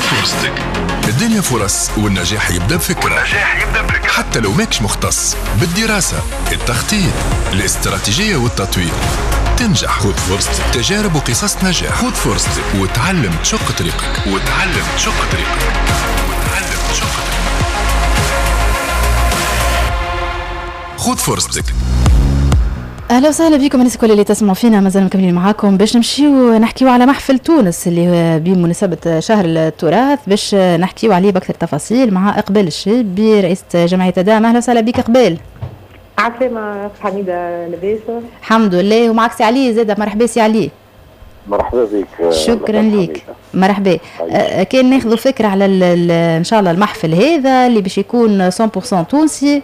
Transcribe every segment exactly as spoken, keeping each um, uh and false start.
فرصتك. الدنيا فرص والنجاح يبدأ بفكرة. والنجاح يبدأ بفكرة. حتى لو ماكش مختص بالدراسة، التخطيط، الاستراتيجية والتطوير، تنجح. خذ فرصتك. تجارب وقصص نجاح. خذ فرصتك وتعلم تشق طريقك. وتعلم تشق طريقك. وتعلم تشق طريقك. خذ فرصتك. اهلا وسهلا بكم الناس الكل اللي تسمعوا فينا. مازال مكملين معاكم باش نمشيو نحكيو على محفل تونس اللي بمناسبه شهر التراث، باش نحكيو عليه باكثر تفاصيل مع اقبال الشابي رئيسة جمعيه تدام. اهلا وسهلا بك اقبال. عسلامة حميدة لباس. الحمد لله. ومعك سي علي زاده. مرحبا سي علي. مرحبا بك. شكرا لك. مرحبا. آه كان ناخذوا فكره على ان شاء الله المحفل هذا اللي باش يكون مية بالمية تونسي.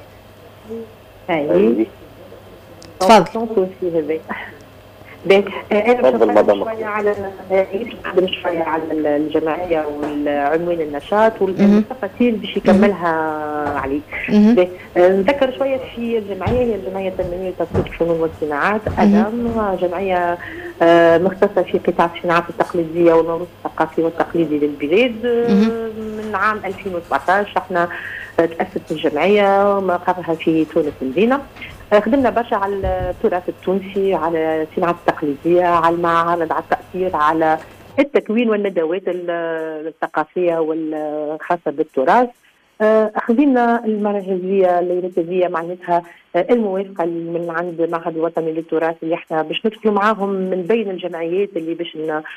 اي تفضل. تونسي هذا. باهي انا باش نتكلم شويه على نقدم شويه على الجمعيه والعنوان النشاط والتفاصيل باش يكملها علي. نذكر شويه في الجمعيه. هي الجمعيه التنمويه لتطوير الفنون والصناعات أدم، جمعيه مختصه في قطاع الصناعات التقليديه والموروث الثقافي والتقليدي للبلاد. من عام ألفين وسبعطاش احنا تأسست الجمعيه ومقرها في تونس المدينه. خدمنا برشا على التراث التونسي، على الصناعات التقليديه، على المعارض، على التأثير على التكوين والندوات الثقافيه والخاصه بالتراث. اخذنا المركزيه المركزيه معناتها الموافقه من عند المعهد الوطني للتراث اللي احنا باش ندخلوا معاهم من بين الجمعيات اللي باش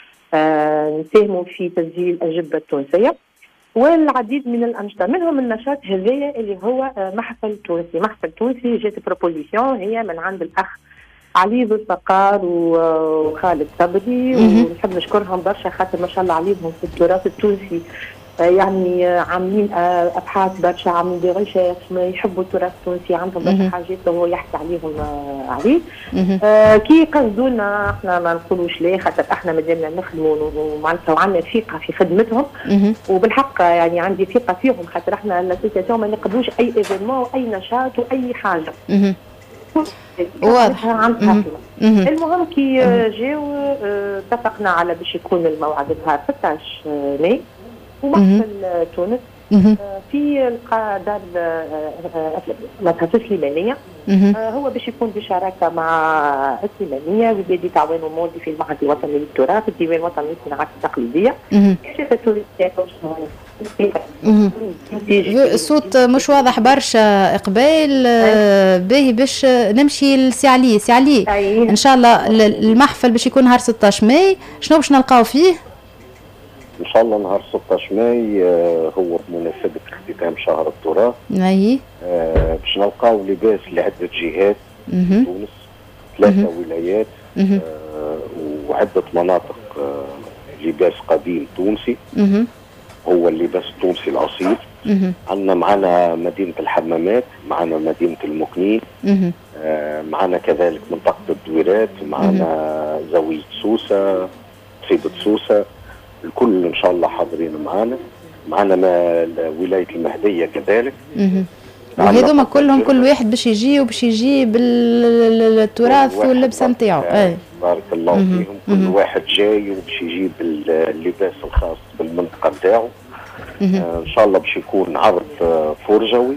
نساهموا في تسجيل الجبه التونسيه، والعديد من الانشطه منهم النشاط هذايا اللي هو محفل تونسي. محفل تونسي جات بروبوزيسيون هي من عند الاخ علي ذو الفقار وخالد صبري، ونحب نشكرهم برشا خاطر ما شاء الله عليهم في التراث التونسي، يعني عاملين ابحاث برشا، عاملين دي ريشيرش، ما يحبوا التراث التونسي، عندهم برشا حاجات وهو يحكي عليهم عليه. آه كي قصدوا لنا احنا ما نقولوش ليه، خاطر احنا مازلنا نخدموا ومعناتها وعندنا ثقه في خدمتهم، وبالحق يعني عندي ثقه فيهم خاطر احنا الاسوسياسيون ما نقبلوش اي ايفينمون واي نشاط واي حاجه. واضح. المهم كي جاو اتفقنا على باش يكون الموعد نهار ستطاش ماي ومحفل تونس في دار متحف السليمانيه. هو باش يكون بشراكه مع السليمانيه وبيدي تعاون مولي في المعهد الوطني للتراث، الديوان الوطني للصناعات التقليديه. الصوت مش واضح برشا اقبال. باهي باش نمشي لسي علي. سي علي ان شاء الله المحفل باش يكون نهار ستطاش ماي، شنو باش نلقاو فيه؟ ان شاء الله نهار ستطاش ماي هو بمناسبه اختتام شهر التراث. اي آه باش نلقاو لباس لعده جهات في تونس، ثلاثه ولايات آه وعده مناطق آه لباس قديم تونسي. مه. هو اللباس التونسي الاصيل. عندنا معنا مدينه الحمامات، معنا مدينه المكنين، آه معنا كذلك منطقه الدويرات، معنا زاويه سوسه، طيبه سوسه، الكل ان شاء الله حاضرين معنا. معنا ولايه المهديه كذلك. وهذوما كلهم كل واحد باش يجي وباش يجي بالتراث واللبسه نتاعو. اي بارك الله فيهم. كل واحد جاي وباش يجيب اللباس الخاص بالمنطقه نتاعو. آه ان شاء الله باش يكون عرض فرجوي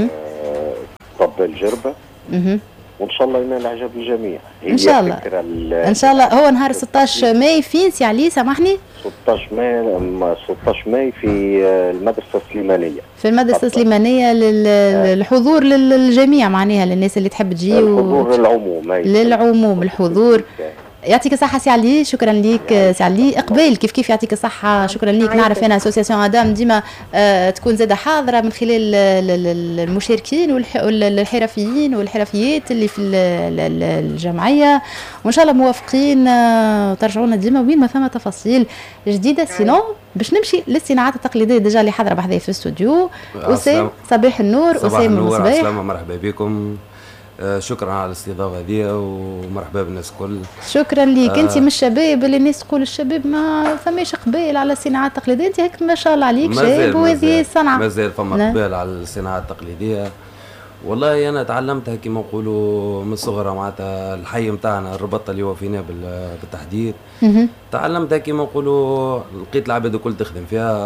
طب الجربه، وان شاء الله ينال اعجاب الجميع. ان شاء الله ان شاء الله. هو نهار ستطاش ماي فين سي علي سامحني؟ ستطاش ماي ستطاش ماي في المدرسه السليمانيه. في المدرسه السليمانيه للحضور للجميع معناها للناس اللي تحب تجي. الحضور للعموم. للعموم الحضور. يعطيك الصحة سي علي. شكرا ليك سي علي. اقبال كيف كيف يعطيك الصحة. شكرا ليك. نعرف انا اسوسياسيون ادام ديما آه تكون زاده حاضرة من خلال المشاركين والحرفيين والحرفيات اللي في الجمعية، وان شاء الله موافقين وترجعونا ديما وين ما ثم تفاصيل جديدة. سينو باش نمشي للصناعات التقليدية ديجا اللي حاضرة بحذايا في الاستوديو. وسام صباح النور. وسام المصباح. السلام مرحبا بكم. شكرا على الاستضافه هذه ومرحبا بالناس الكل. شكرا ليك. آه انت من الشباب اللي الناس تقول الشباب ما فماش قبال على الصناعات التقليديه، انت هيك ما شاء الله عليك شاب وهذه صنعه. مازال فما قبال على الصناعات التقليديه. والله انا تعلمتها كما نقولوا من الصغر، معناتها الحي نتاعنا الربطه اللي هو فينا بالتحديد. تعلمتها كما نقولوا، لقيت العباد الكل تخدم فيها،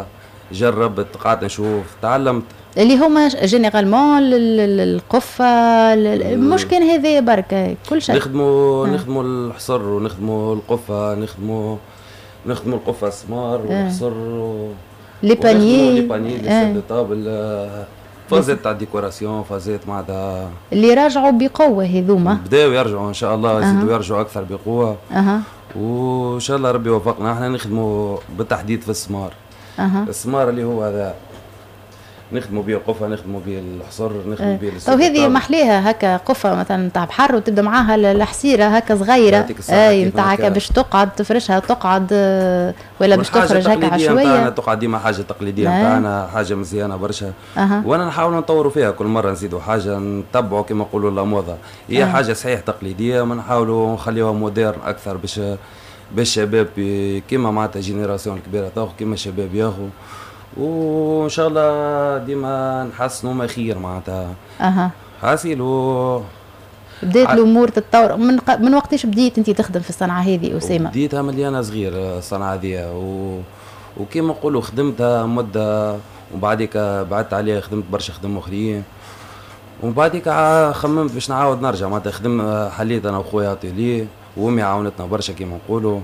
جربت قعدت نشوف تعلمت اللي هما جينيرالمون القفه مش كان هذا برك كل شيء نخدموا نخدموا الحصر ونخدموا القفه نخدموا نخدموا القفه السمار والحصر لي بانيي لي بانيي لي سيت دو طابل فازات تاع ديكوراسيون فازات معناتها اللي راجعوا بقوه هذوما بداوا يرجعوا ان شاء الله يزيدوا أه. يرجعوا اكثر بقوه اها وان شاء الله ربي يوفقنا. احنا نخدموا بالتحديد في السمار اها السمار اللي هو هذا نخدموا به القفه نخدموا به الحصر نخدموا به تو هذه محليها هكا قفه مثلا نتاع بحر وتبدا معاها الحصيره هكا صغيره اي نتاع هكا باش تقعد تفرشها تقعد ولا باش تخرج هكا عشوائيه تقعد ديما حاجه تقليديه نتاعنا حاجه مزيانه برشا أه. وانا نحاول نطوروا فيها كل مره نزيدوا حاجه نتبعوا كما نقولوا لا موضه هي أه. حاجه صحيح تقليديه ما نحاولوا نخليوها مودرن اكثر باش باش الشباب كيما معناتها جينيراسيون الكبيره تاخذ كيما الشباب ياخذوا وان شاء الله ديما نحسنوا ما خير معناتها اها حاسيل و بدات الامور تتطور من ق... من وقتاش بديت انت تخدم في الصنعه هذه اسامه؟ بديتها ملي انا صغير الصنعه هذه و... وكيما نقولوا خدمتها مده وبعديك بعدت عليها خدمت برشا خدم اخرين وبعديك خممت باش نعاود نرجع معناتها خدم حليت انا وخويا اتيليه وامي عاونتنا برشا كيما نقولوا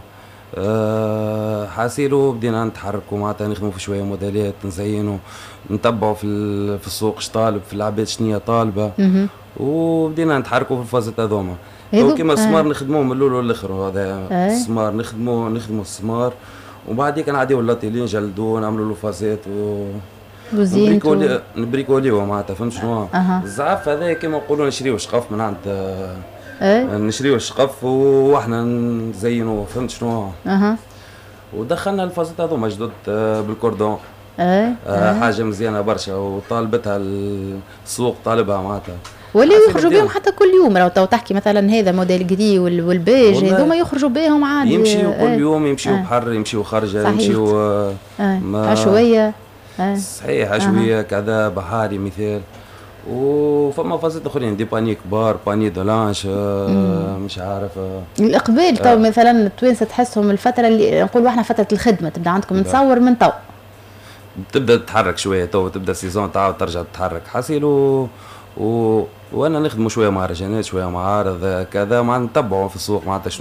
أه حاسيلو بدينا نتحركوا معناتها نخدموا في شويه موديلات نزينوا نتبعوا في في السوق اش طالب في العباد شنيا طالبه وبدينا نتحركوا في الفازات هذوما كيما السمار نخدموه من الاول للاخر هذا السمار نخدموا نخدموا السمار وبعديك نعديو اللاتيلين نجلدوه نعملوا له فازات و نبريكولي نبريكوليو معناتها فهمت شنو الزعف هذا كيما نقولوا نشريو شقف من عند ايه نشريو الشقف واحنا نزينوا فهمت شنو اها ودخلنا الفازات هذوما جدد بالكوردون ايه أه حاجه مزيانه برشا وطالبتها السوق طالبها معناتها ولا يخرجوا بهم حتى كل يوم لو تحكي مثلا هذا موديل جدي والبيج هذوما يخرجوا بهم عادي يمشيوا كل يوم يمشيوا اه بحر يمشيوا خارجه يمشيوا اه عشوائيه اه صحيح عشوائيه كذا بحاري مثال وفما فازات اخرين دي باني كبار باني دولانش آه مش عارف آه الاقبال تو آه مثلا التوانسه تحسهم الفتره اللي نقولوا احنا فتره الخدمه تبدا عندكم نتصور من تو تبدا تتحرك شويه تو تبدا السيزون تعاود ترجع تتحرك حاسيل و... و... وانا نخدموا شويه مهرجانات شويه معارض كذا مع نتبعوا في السوق معناتها